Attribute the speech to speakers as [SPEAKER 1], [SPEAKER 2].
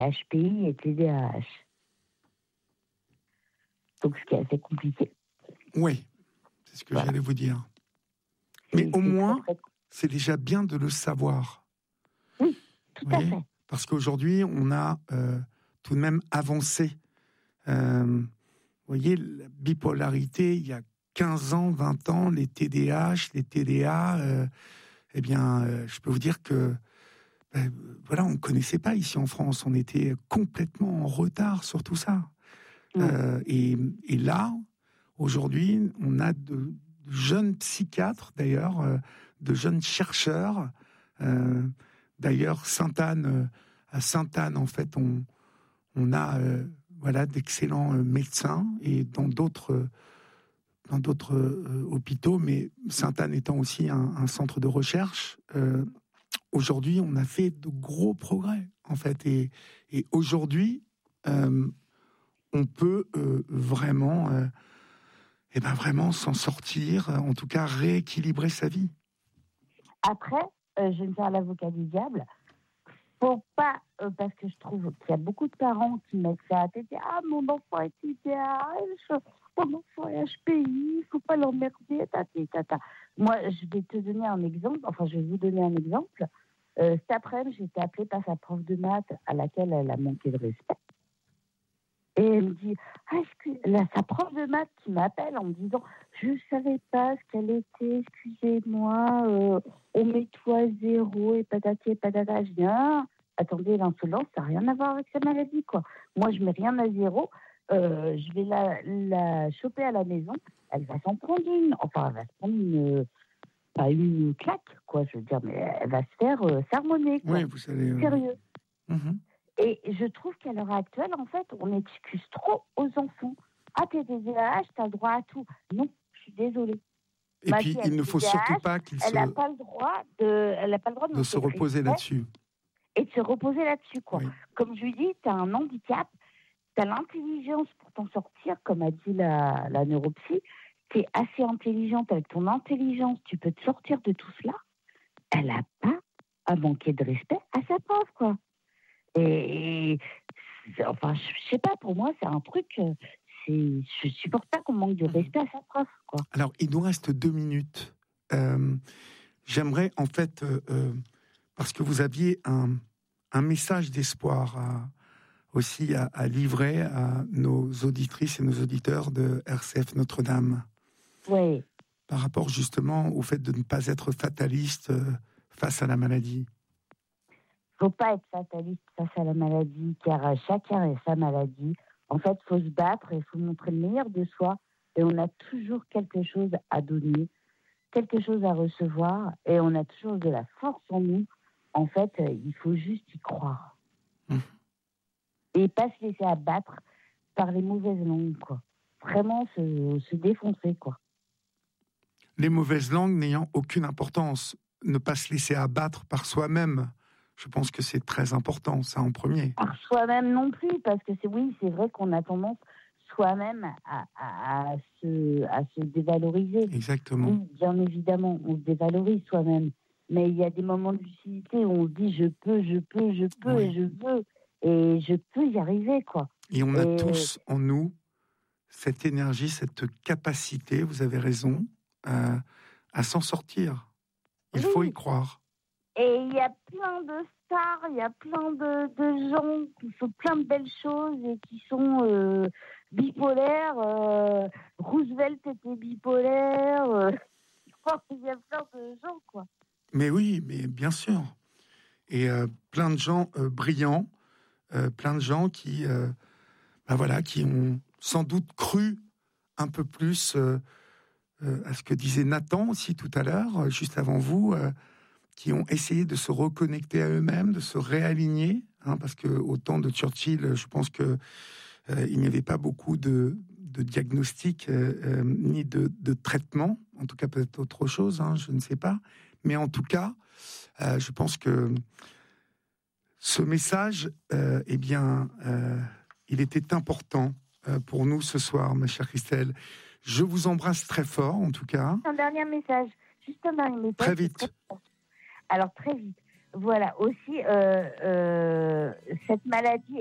[SPEAKER 1] HPI et TDAH. Donc, ce qui est assez compliqué.
[SPEAKER 2] Oui, c'est ce que j'allais vous dire. Mais au moins, c'est déjà bien de le savoir.
[SPEAKER 1] Oui, tout à fait.
[SPEAKER 2] Parce qu'aujourd'hui, on a tout de même avancé. Vous voyez, la bipolarité, il y a 15 ans, 20 ans, les TDAH, les TDA, je peux vous dire que voilà, on ne connaissait pas ici en France. On était complètement en retard sur tout ça. Et là, aujourd'hui, on a de jeunes psychiatres, d'ailleurs, de jeunes chercheurs. D'ailleurs, à Sainte-Anne, en fait, on a d'excellents médecins, et dans d'autres hôpitaux, mais Sainte-Anne étant aussi un centre de recherche. Aujourd'hui, on a fait de gros progrès, en fait, et aujourd'hui, on peut vraiment s'en sortir, en tout cas rééquilibrer sa vie.
[SPEAKER 1] Après, je vais me faire l'avocat du diable. Faut pas, parce que je trouve qu'il y a beaucoup de parents qui mettent ça à tête. Ah, mon enfant est TDAH, mon enfant est HPI, il faut pas l'emmerder, tata. Moi, je vais te donner un exemple, je vais vous donner un exemple. Cet après-midi, j'ai été appelée par sa prof de maths à laquelle elle a manqué de respect. Et elle me dit, sa prof de maths qui m'appelle en me disant, je ne savais pas ce qu'elle était, excusez-moi, on met tout à zéro et patati et patata. Je dis, attendez, l'insolence, ça n'a rien à voir avec sa maladie, quoi. Moi, je mets rien à zéro, je vais la choper à la maison, elle va s'en prendre une, elle va se prendre pas une claque, quoi, je veux dire, mais elle va se faire sermonner, quoi.
[SPEAKER 2] Oui, vous savez.
[SPEAKER 1] Sérieux. Et je trouve qu'à l'heure actuelle, en fait, on excuse trop aux enfants. Ah, t'es TDAH, t'as le droit à tout. Non, je suis désolée.
[SPEAKER 2] Et puis, il ne faut surtout pas
[SPEAKER 1] elle n'a pas le droit de
[SPEAKER 2] se reposer là-dessus.
[SPEAKER 1] Et de se reposer là-dessus, quoi.
[SPEAKER 2] Oui.
[SPEAKER 1] Comme je lui dis, t'as un handicap, t'as l'intelligence pour t'en sortir, comme a dit la neuropsy. T'es assez intelligente, avec ton intelligence, tu peux te sortir de tout cela. Elle n'a pas à manquer de respect à sa prof, quoi. Et je sais pas, pour moi, c'est un truc, je supporte pas qu'on manque de respect à sa prof, quoi.
[SPEAKER 2] Alors, il nous reste 2 minutes. J'aimerais, en fait, parce que vous aviez un message d'espoir aussi à livrer à nos auditrices et nos auditeurs de RCF Notre-Dame.
[SPEAKER 1] Oui.
[SPEAKER 2] Par rapport justement au fait de ne pas être fataliste face à la maladie.
[SPEAKER 1] Faut pas être fataliste face à la maladie, car chacun a sa maladie. En fait, faut se battre et il faut montrer le meilleur de soi. Et on a toujours quelque chose à donner, quelque chose à recevoir, et on a toujours de la force en nous. En fait, il faut juste y croire. Et pas se laisser abattre par les mauvaises langues, quoi. Vraiment se défoncer, quoi.
[SPEAKER 2] Les mauvaises langues n'ayant aucune importance, ne pas se laisser abattre par soi-même. Je pense que c'est très important, ça en premier.
[SPEAKER 1] Par soi-même non plus, parce que c'est vrai qu'on a tendance soi-même à se dévaloriser.
[SPEAKER 2] Exactement.
[SPEAKER 1] Oui, bien évidemment, on se dévalorise soi-même. Mais il y a des moments de lucidité où on se dit je peux, et je veux, et je peux y arriver, quoi.
[SPEAKER 2] Et on a tous en nous cette énergie, cette capacité, vous avez raison, à s'en sortir. Il faut y croire.
[SPEAKER 1] Et il y a plein de stars, il y a plein de gens qui font plein de belles choses et qui sont bipolaires. Roosevelt était bipolaire. Il y a plein de gens, quoi.
[SPEAKER 2] Mais oui, mais bien sûr. Et plein de gens brillants, plein de gens qui ont sans doute cru un peu plus à ce que disait Nathan aussi tout à l'heure, juste avant vous, qui ont essayé de se reconnecter à eux-mêmes, de se réaligner, parce qu'au temps de Churchill, je pense que il n'y avait pas beaucoup de diagnostic ni de traitement, en tout cas peut-être autre chose, je ne sais pas, mais en tout cas, je pense que ce message, il était important pour nous ce soir, ma chère Christelle. Je vous embrasse très fort, en tout cas.
[SPEAKER 1] Un dernier message, juste un dernier message.
[SPEAKER 2] Très vite.
[SPEAKER 1] Alors, très vite. Voilà, aussi, cette maladie